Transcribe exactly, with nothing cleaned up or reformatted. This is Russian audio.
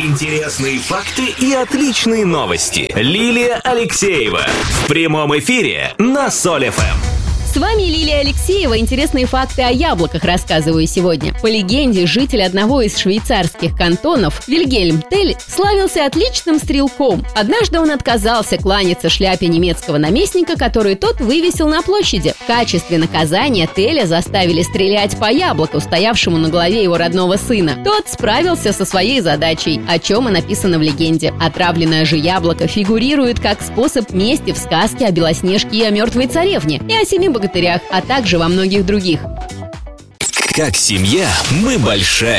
Интересные факты и отличные новости. Лилия Алексеева в прямом эфире на Соль эф эм. С вами Лилия Алексеева. Интересные факты о яблоках рассказываю сегодня. По легенде, житель одного из швейцарских кантонов, Вильгельм Тель, славился отличным стрелком. Однажды он отказался кланяться шляпе немецкого наместника, которую тот вывесил на площади. В качестве наказания Теля заставили стрелять по яблоку, стоявшему на голове его родного сына. Тот справился со своей задачей, о чем и написано в легенде. Отравленное же яблоко фигурирует как способ мести в сказке о Белоснежке и о мертвой царевне, и о семи богатырях, а также во многих других. Как семья мы большая